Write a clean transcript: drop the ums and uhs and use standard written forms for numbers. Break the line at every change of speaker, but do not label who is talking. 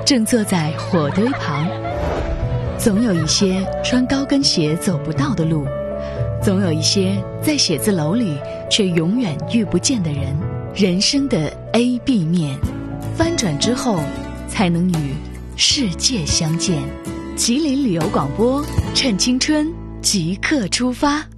正坐在火堆旁。总有一些穿高跟鞋走不到的路，总有一些在写字楼里却永远遇不见的人。人生的 A B 面，翻转之后才能与世界相见。吉林旅游广播，趁青春即刻出发。